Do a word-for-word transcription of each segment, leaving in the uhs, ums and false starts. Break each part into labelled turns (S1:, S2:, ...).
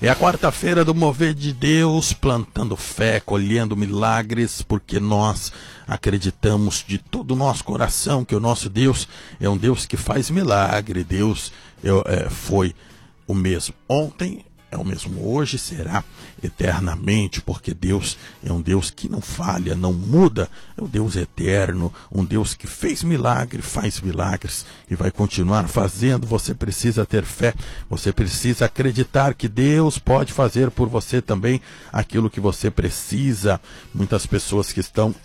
S1: É a quarta-feira do Mover de Deus, plantando fé, colhendo milagres, porque nós acreditamos de todo o nosso coração que o nosso Deus é um Deus que faz milagre. Deus é, foi o mesmo ontem, é o mesmo hoje, será eternamente, porque Deus é um Deus que não falha, não muda, é um Deus eterno, um Deus que fez milagre, faz milagres e vai continuar fazendo. Você precisa ter fé, você precisa acreditar que Deus pode fazer por você também aquilo que você precisa. Muitas pessoas que estão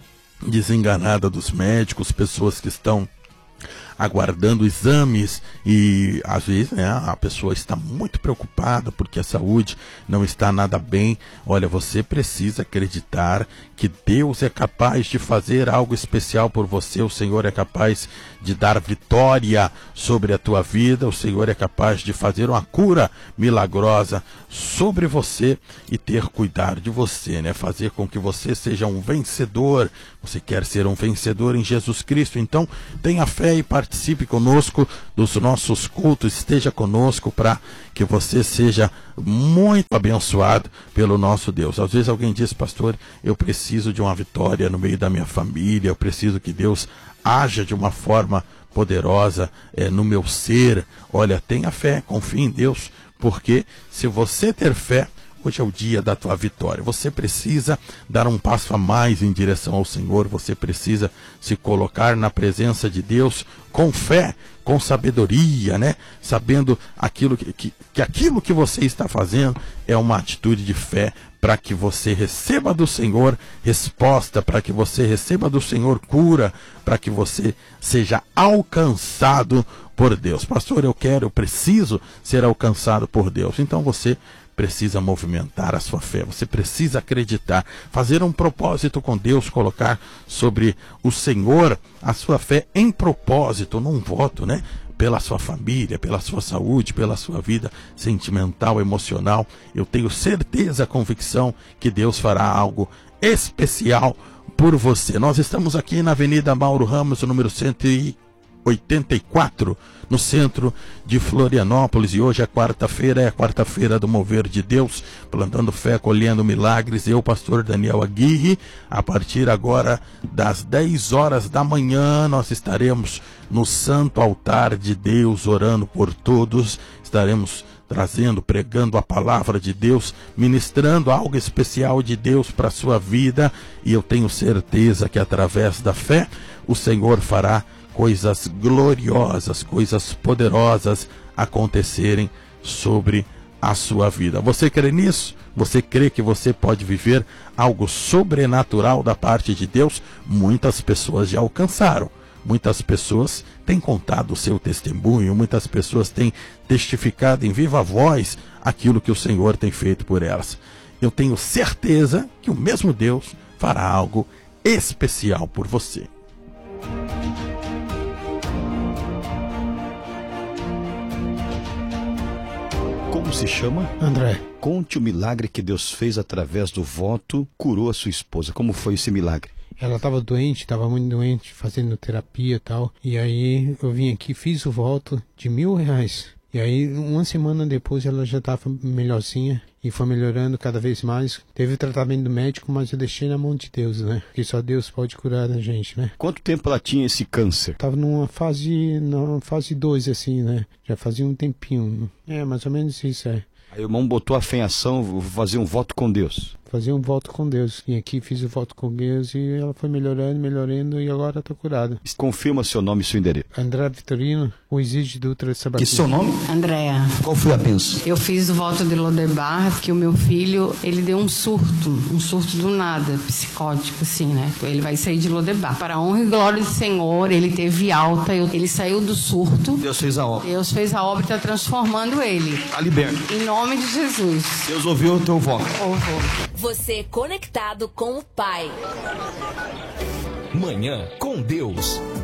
S1: desenganadas dos médicos, pessoas que estão aguardando exames e às vezes, né, a pessoa está muito preocupada porque a saúde não está nada bem. Olha, você precisa acreditar que Deus é capaz de fazer algo especial por você. O Senhor é capaz de dar vitória sobre a tua vida. O Senhor é capaz de fazer uma cura milagrosa sobre você e ter cuidado de você, né? Fazer com que você seja um vencedor. Você quer ser um vencedor em Jesus Cristo? Então tenha fé e participe conosco dos nossos cultos, esteja conosco para que você seja muito abençoado pelo nosso Deus. Às vezes alguém diz: pastor, eu preciso de uma vitória no meio da minha família, eu preciso que Deus haja de uma forma poderosa é, no meu ser. Olha, tenha fé, confie em Deus, porque se você ter fé, hoje é o dia da tua vitória. Você precisa dar um passo a mais em direção ao Senhor. Você precisa se colocar na presença de Deus com fé, com sabedoria, né? Sabendo aquilo que, que, que aquilo que você está fazendo é uma atitude de fé, para que você receba do Senhor resposta, para que você receba do Senhor cura, para que você seja alcançado por Deus. Pastor, eu quero, eu preciso ser alcançado por Deus. Então você precisa movimentar a sua fé, você precisa acreditar, fazer um propósito com Deus, colocar sobre o Senhor a sua fé em propósito, num voto, né? Pela sua família, pela sua saúde, pela sua vida sentimental, emocional. Eu tenho certeza, convicção que Deus fará algo especial por você. Nós estamos aqui na Avenida Mauro Ramos, número cento e oitenta e quatro, no centro de Florianópolis, e hoje é quarta-feira, é a quarta-feira do Mover de Deus, plantando fé, colhendo milagres. Eu, pastor Daniel Aguirre, a partir agora das dez horas da manhã, nós estaremos no Santo Altar de Deus, orando por todos, estaremos trazendo, pregando a palavra de Deus, ministrando algo especial de Deus para a sua vida, e eu tenho certeza que através da fé, o Senhor fará coisas gloriosas, coisas poderosas acontecerem sobre a sua vida. Você crê nisso? Você crê que você pode viver algo sobrenatural da parte de Deus? Muitas pessoas já alcançaram. Muitas pessoas têm contado o seu testemunho, muitas pessoas têm testificado em viva voz aquilo que o Senhor tem feito por elas. Eu tenho certeza que o mesmo Deus fará algo especial por você.
S2: Como se chama?
S3: André.
S2: Conte o milagre que Deus fez através do voto, curou a sua esposa. Como foi esse milagre?
S3: Ela estava doente, estava muito doente, fazendo terapia e tal. E aí eu vim aqui, fiz o voto de mil reais. E aí uma semana depois ela já estava melhorzinha e foi melhorando cada vez mais. Teve o tratamento médico, mas eu deixei na mão de Deus, né? Porque só Deus pode curar a gente, né?
S2: Quanto tempo ela tinha esse câncer?
S3: Tava numa fase, na fase dois, assim, né? Já fazia um tempinho. É, mais ou menos isso, é.
S2: Aí o irmão botou a fé em ação, vou fazer um voto com Deus.
S3: Fazer um voto com Deus. Vim aqui, fiz o voto com Deus e ela foi melhorando, melhorando e agora está curada.
S2: Confirma seu nome e seu endereço.
S3: André Vitorino, o Exídio Dutra de Sabatini.
S2: E seu nome?
S4: Andréa.
S2: Qual foi a bênção?
S4: Eu fiz o voto de Lodebar, que o meu filho, ele deu um surto, um surto do nada, psicótico assim, né? Ele vai sair de Lodebar. Para a honra e glória do Senhor, ele teve alta, ele saiu do surto.
S2: Deus fez a obra.
S4: Deus fez a obra e está transformando ele.
S2: Está liberto.
S4: Em nome de Jesus.
S2: Deus ouviu o teu voto.
S4: Ouviu.
S5: Você conectado com o Pai.
S6: Manhã com Deus.